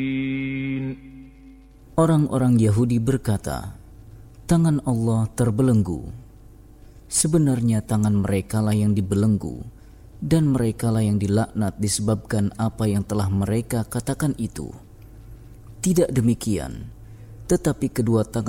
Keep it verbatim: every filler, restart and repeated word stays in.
Orang-orang Yahudi berkata, tangan Allah terbelenggu. Sebenarnya tangan merekalah yang dibelenggu, dan merekalah yang dilaknat disebabkan apa yang telah mereka katakan itu. Tidak demikian, tetapi kedua tangan